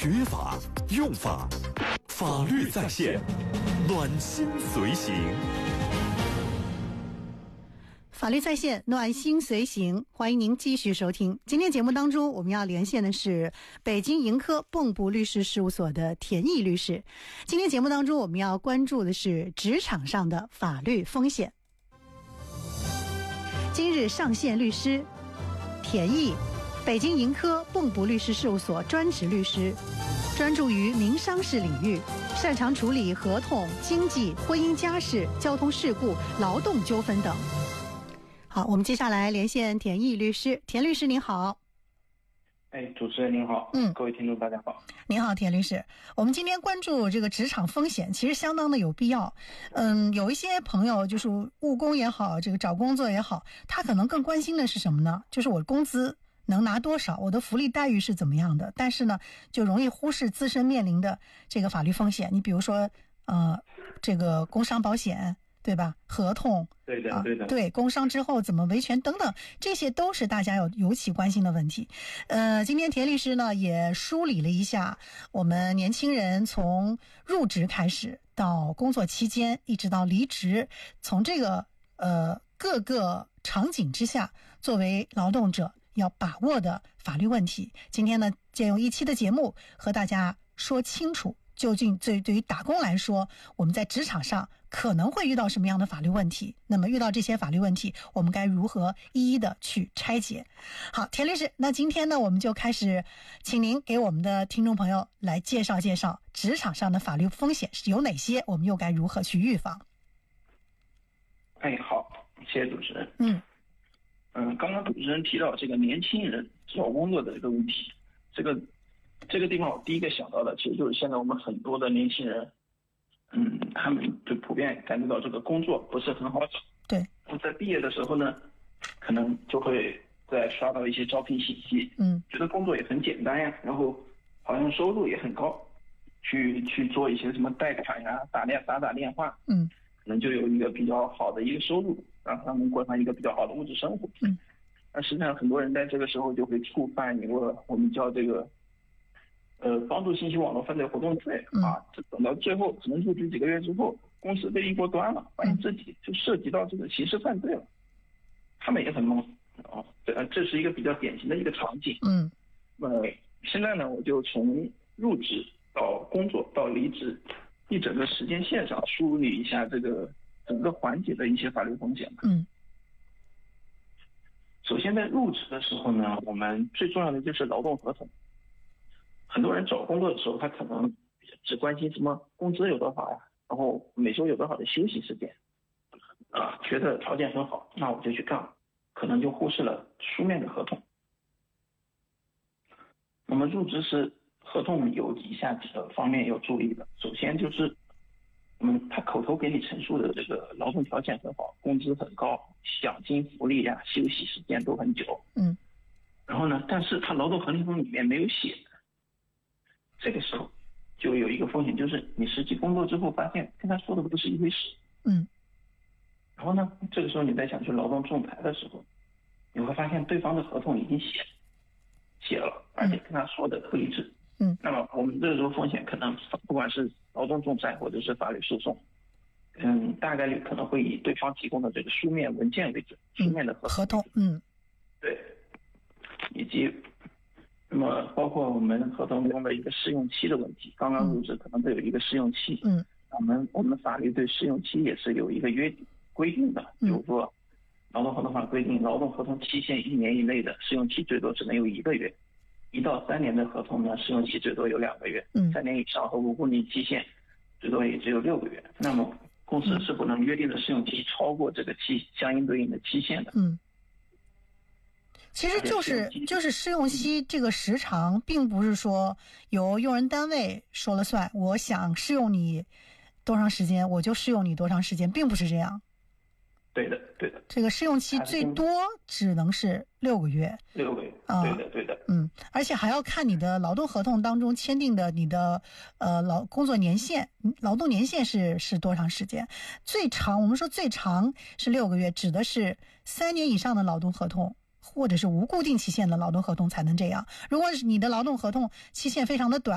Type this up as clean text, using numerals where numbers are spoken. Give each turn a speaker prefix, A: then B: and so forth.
A: 学法、用法，法律在线，暖心随行。
B: 法律在线，暖心随行，欢迎您继续收听。今天节目当中，我们要连线的是北京盈科蚌埠律师事务所的田毅律师。今天节目当中，我们要关注的是职场上的法律风险。今日上线律师田毅，北京盈科蚌埠律师事务所专职律师，专注于民商事领域，擅长处理合同、经济、婚姻家事、交通事故、劳动纠纷等。好，我们接下来连线田毅律师。田律师您好。
C: 主持人您好。各位听众大家好。
B: 您好，田律师。我们今天关注这个职场风险，其实相当的有必要。有一些朋友就是务工也好，这个找工作也好，他可能更关心的是什么呢？就是我工资能拿多少，我的福利待遇是怎么样的，但是呢，就容易忽视自身面临的这个法律风险。你比如说，这个工伤保险，对吧？合同，
C: 对的，对的，
B: 对，工伤之后怎么维权等等，这些都是大家尤其关心的问题。今天田律师呢也梳理了一下我们年轻人从入职开始到工作期间一直到离职，从这个各个场景之下，作为劳动者要把握的法律问题。今天呢，借用一期的节目和大家说清楚，究竟对于打工来说，我们在职场上可能会遇到什么样的法律问题，那么遇到这些法律问题，我们该如何一一的去拆解。好，田律师，那今天呢，我们就开始请您给我们的听众朋友来介绍职场上的法律风险是有哪些，我们又该如何去预防。
C: 好，谢谢主持人。刚刚主持人提到这个年轻人找工作的这个问题，这个地方我第一个想到的其实就是现在我们很多的年轻人，他们就普遍感觉到这个工作不是很好找。
B: 对，
C: 在毕业的时候呢，可能就会在刷到一些招聘信息，觉得工作也很简单呀，然后好像收入也很高，去做一些什么贷款呀、打电话，可能就有一个比较好的一个收入，让他们过上一个比较好的物质生活。那实际上很多人在这个时候就会触犯一个我们叫这个帮助信息网络犯罪活动罪这等到最后可能入职几个月之后，公司被一锅端了，发现自己就涉及到这个刑事犯罪了，他们也很懵这是一个比较典型的一个场景。现在呢，我就从入职到工作到离职一整个时间线上梳理一下这个整个环节的一些法律风险。首先在入职的时候呢，我们最重要的就是劳动合同。很多人找工作的时候，他可能只关心什么工资有多少呀，然后每周有多少的休息时间觉得条件很好，那我就去干，可能就忽视了书面的合同。那么入职时合同有以下几个方面要注意的。首先就是他口头给你陈述的这个劳动条件很好，工资很高，奖金福利呀、休息时间都很久。然后呢，但是他劳动合同里面没有写，这个时候就有一个风险，就是你实际工作之后发现跟他说的不是一回事。然后呢，这个时候你再想去劳动仲裁的时候，你会发现对方的合同已经写了，而且跟他说的不一致。那么我们这个时候风险可能不管是劳动仲裁或者是法律诉讼，大概率可能会以对方提供的这个书面文件为准，书面的合同。对，以及那么包括我们合同中的一个试用期的问题，刚刚入职可能会有一个试用期。我们法律对试用期也是有一个规定的，比如说劳动合同法规定，劳动合同期限1年以内的试用期最多只能有1个月，1到3年的合同呢，试用期最多有2个月，3年以上和无固定期限最多也只有6个月。那么公司是不能约定的试用期超过这个相应对应的期限的。
B: 其实就是试用期这个时长，并不是说由用人单位说了算，我想试用你多长时间我就试用你多长时间，并不是这样。
C: 对的。
B: 这个试用期最多只能是6个月。6个月，
C: 对的。
B: 而且还要看你的劳动合同当中签订的你的工作年限，劳动年限是多长时间？最长，我们说最长是6个月，指的是3年以上的劳动合同，或者是无固定期限的劳动合同才能这样。如果你的劳动合同期限非常的短，